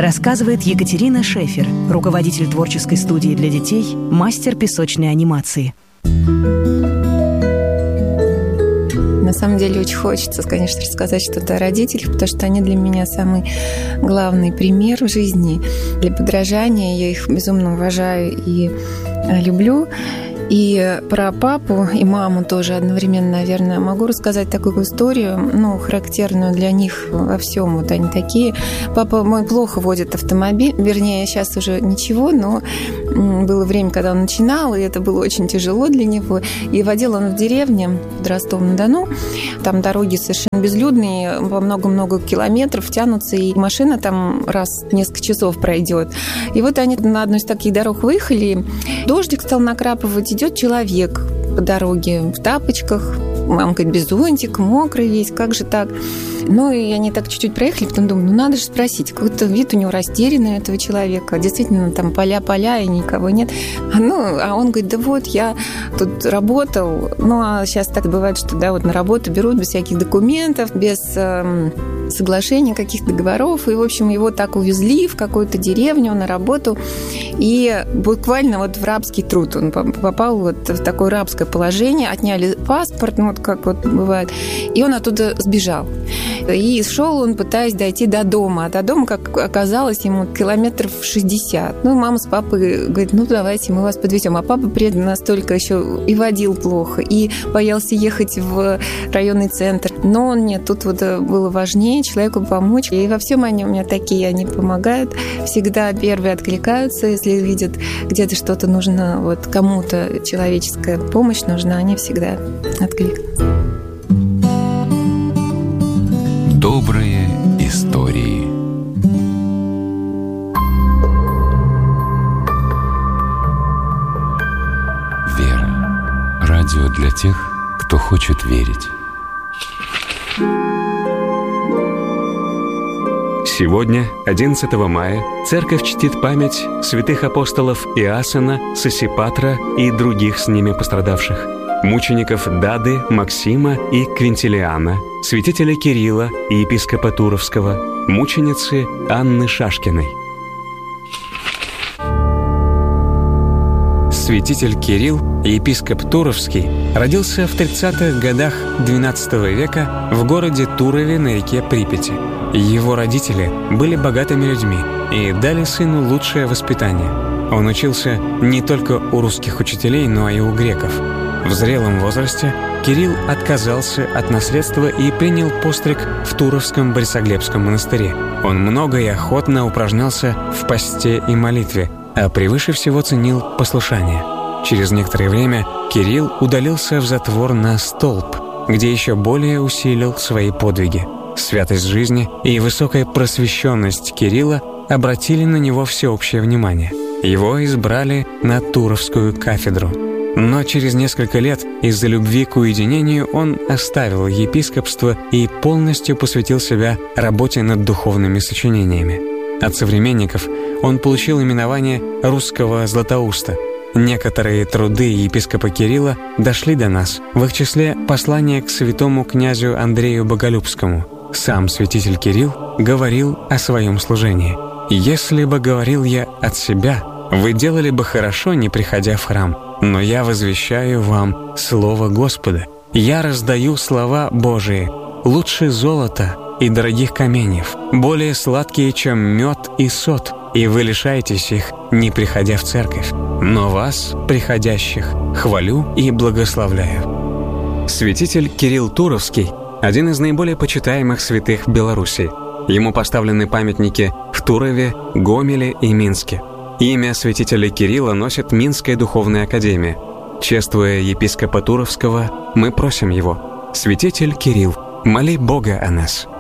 Рассказывает Екатерина Шефер, руководитель творческой студии для детей, мастер песочной анимации. На самом деле очень хочется, конечно, рассказать что-то о родителях, потому что они для меня самый главный пример в жизни для подражания. Я их безумно уважаю и люблю. И про папу и маму тоже одновременно, наверное, могу рассказать такую историю, характерную для них во всем. Вот они такие. Папа мой плохо водит автомобиль, вернее, сейчас уже ничего, но было время, когда он начинал, и это было очень тяжело для него. И водил он в деревне под Ростовом-на-Дону. Там дороги совершенно безлюдные, по много-много километров тянутся, и машина там раз в несколько часов пройдет. И вот они на одну из таких дорог выехали, дождик стал накрапывать, идет человек по дороге в тапочках, мама говорит, без зонтика, мокрый весь, как же так? И они так чуть-чуть проехали, потом думаю, надо же спросить, какой-то вид у него растерянный, у этого человека, действительно, там поля-поля, и никого нет. А он говорит, да вот, я тут работал, а сейчас так бывает, что, на работу берут без всяких документов, без соглашений, каких-то договоров, и, в общем, его так увезли в какую-то деревню на работу, и буквально в рабский труд он попал в такое рабское положение, отняли паспорт, как бывает, и он оттуда сбежал. И шел он, пытаясь дойти до дома. А до дома, как оказалось, ему километров 60. Мама с папой говорит, давайте мы вас подвезем. А папа при этом настолько еще и водил плохо, и боялся ехать в районный центр. Но он нет, тут было важнее человеку помочь. И во всем они у меня такие, они помогают. Всегда первые откликаются, если видят где-то что-то нужно, кому-то человеческая помощь нужна, они всегда откликнутся. Добрые истории. Вера. Радио для тех, кто хочет верить. Сегодня, 11 мая, церковь чтит память святых апостолов Иасона, Сосипатра и других с ними пострадавших, мучеников Дады, Максима и Квинтилиана, святителя Кирилла и епископа Туровского, мученицы Анны Шашкиной. Святитель Кирилл, епископ Туровский, родился в 30-х годах XII века в городе Турове на реке Припяти. Его родители были богатыми людьми и дали сыну лучшее воспитание. Он учился не только у русских учителей, но и у греков. В зрелом возрасте Кирилл отказался от наследства и принял постриг в Туровском Борисоглебском монастыре. Он много и охотно упражнялся в посте и молитве, а превыше всего ценил послушание. Через некоторое время Кирилл удалился в затвор на столб, где еще более усилил свои подвиги. Святость жизни и высокая просвещенность Кирилла обратили на него всеобщее внимание. Его избрали на Туровскую кафедру. Но через несколько лет из-за любви к уединению он оставил епископство и полностью посвятил себя работе над духовными сочинениями. От современников он получил именование «русского Златоуста». Некоторые труды епископа Кирилла дошли до нас, в их числе послание к святому князю Андрею Боголюбскому. Сам святитель Кирилл говорил о своем служении. «Если бы говорил я от себя, вы делали бы хорошо, не приходя в храм. Но я возвещаю вам слово Господа. Я раздаю слова Божии, лучше золота и дорогих каменьев, более сладкие, чем мед и сот, и вы лишаетесь их, не приходя в церковь. Но вас, приходящих, хвалю и благословляю». Святитель Кирилл Туровский – один из наиболее почитаемых святых в Беларуси. Ему поставлены памятники в Турове, Гомеле и Минске. Имя святителя Кирилла носит Минская духовная академия. Чествуя епископа Туровского, мы просим его: «Святитель Кирилл, моли Бога о нас».